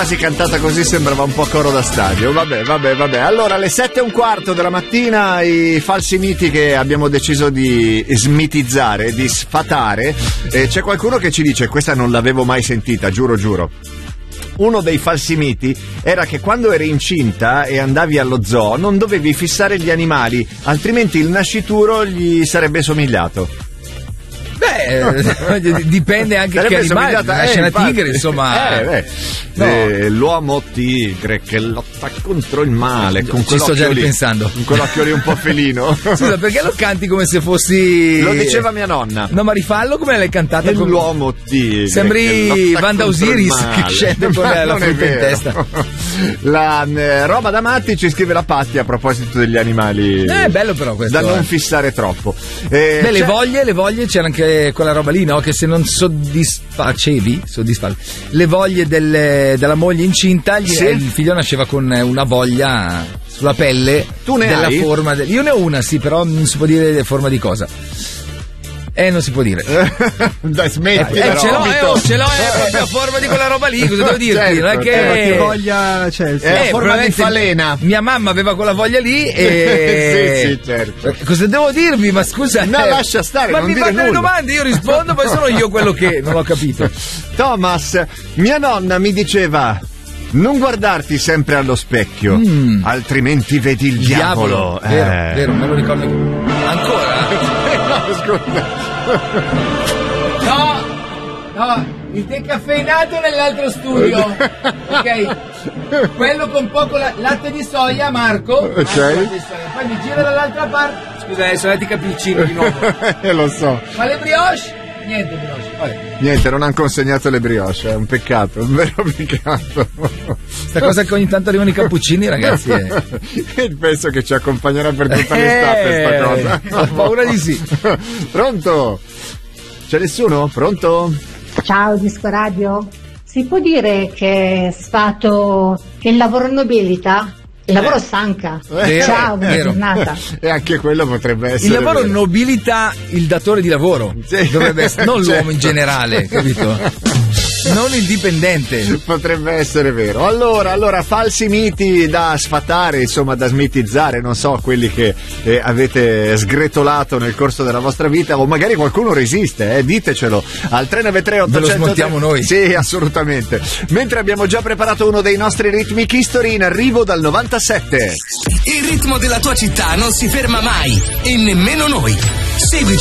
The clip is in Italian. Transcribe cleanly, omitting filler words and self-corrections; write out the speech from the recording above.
quasi cantata così, sembrava un po' coro da stadio. Vabbè. Allora, alle 7:15 della mattina, i falsi miti che abbiamo deciso di smitizzare, di sfatare. C'è qualcuno che ci dice: questa non l'avevo mai sentita, giuro. Uno dei falsi miti era che quando eri incinta e andavi allo zoo non dovevi fissare gli animali, altrimenti il nascituro gli sarebbe somigliato. Dipende anche che animale, nasce una tigre, insomma. L'uomo tigre che lotta contro il male. Con ci sto già ripensando. Con quell'occhio lì un po' felino. Scusa, perché lo canti come se fossi... Lo diceva mia nonna. No, ma rifallo come l'hai cantata. L'uomo tigre. Sembri Wanda Osiris che scende con la frutta in testa. La roba da matti, ci scrive la Patti a proposito degli animali. Bello però questo. Da non fissare troppo. Le voglie, c'era anche quella roba lì, no? Che se non soddisfacevi le voglie della moglie incinta, il figlio nasceva con una voglia sulla pelle. Tu ne della hai? Forma io ne ho una, sì, però non si può dire forma di cosa. Non si può dire. Dai, smetti. Ce l'ho, è proprio a forma di quella roba lì, cosa devo dirti? Certo, non è che voglia c'è, è forma di falena. Mia mamma aveva quella voglia lì e sì, certo. Cosa devo dirvi? Ma scusa, no, lascia stare, ma non mi dire fate le nulla. domande, io rispondo, poi sono io quello che non ho capito. Thomas, mia nonna mi diceva: non guardarti sempre allo specchio, altrimenti vedi il diavolo. Vero, me lo ricordo ancora. No, scusa. No, il decaffeinato nell'altro studio. Ok, quello con poco latte di soia, Marco. Ok. Poi mi gira dall'altra parte. Scusa, adesso ti capiccino di nuovo. Lo so. Ma le brioche? Niente brioche. Vabbè. Niente, non hanno consegnato le brioche, è un peccato, un vero peccato. Sta cosa che ogni tanto arrivano i cappuccini, ragazzi. Penso che ci accompagnerà per tutta l'estate sta cosa. Ho paura di sì. Pronto? C'è nessuno? Pronto? Ciao Disco Radio, si può dire che sfato che il lavoro nobilita? Il lavoro stanca. Ciao, buona giornata. E anche quello potrebbe essere. Il lavoro vero. nobilita il datore di lavoro. Sì. Dovrebbe essere, non l'uomo in generale, capito? Non il dipendente. Potrebbe essere vero. Allora, falsi miti da sfatare, insomma, da smitizzare, non so, quelli che avete sgretolato nel corso della vostra vita, o magari qualcuno resiste, ditecelo al 393 800. Ve lo smontiamo noi. Sì, assolutamente. Mentre abbiamo già preparato uno dei nostri Rhythmic History in arrivo dal 97. Il ritmo della tua città non si ferma mai, e nemmeno noi. Seguici